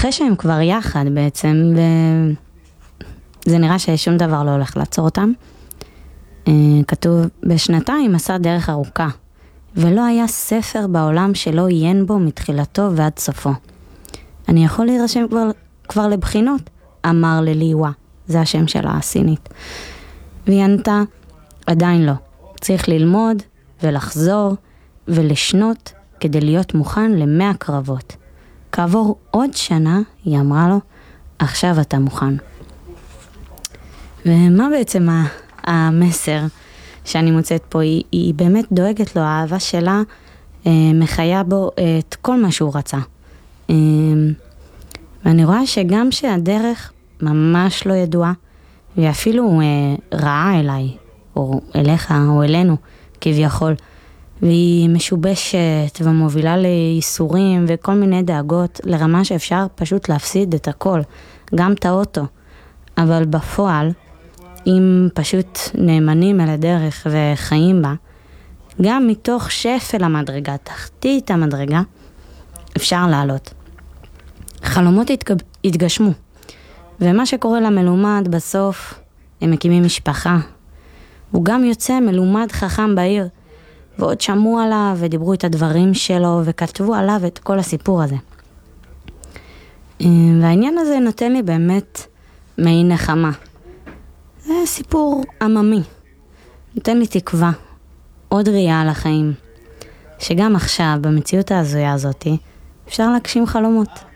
אחרי שהם כבר יחד בעצם, וזה נראה ששום דבר לא הולך לעצור אותם, כתוב, בשנתיים עשה דרך ארוכה, ולא היה ספר בעולם שלא עיין בו מתחילתו ועד סופו. אני יכול להירשם כבר לבחינות, אמר לליווה, זה השם שלה הסינית. והיא ענתה, עדיין לא. צריך ללמוד ולחזור ולשנות כדי להיות מוכן ל100 קרבות. כעבור עוד שנה, היא אמרה לו, עכשיו אתה מוכן. ומה בעצם המסר שאני מוצאת פה? היא באמת דואגת לו, האהבה שלה מחיה בו את כל מה שהוא רצה. ואני רואה שגם שהדרך ממש לא ידועה, והיא אפילו רעה אליי, או אליך, או אלינו, כביכול, והיא משובשת ומובילה לייסורים וכל מיני דאגות, לרמה שאפשר פשוט להפסיד את הכל, גם את האוטו. אבל בפועל, אם פשוט נאמנים על הדרך וחיים בה, גם מתוך שפל המדרגה, תחתית המדרגה, אפשר לעלות. חלומות התגשמו, ומה שקורה למלומד בסוף, הם מקימים משפחה. הוא גם יוצא מלומד חכם בעיר, ועוד שמעו עליו ודיברו את הדברים שלו וכתבו עליו את כל הסיפור הזה. והעניין הזה נותן לי באמת מעין נחמה. זה סיפור עממי, נותן לי תקווה, עוד ראייה על החיים, שגם עכשיו במציאות ההזויה הזאת אפשר להגשים חלומות.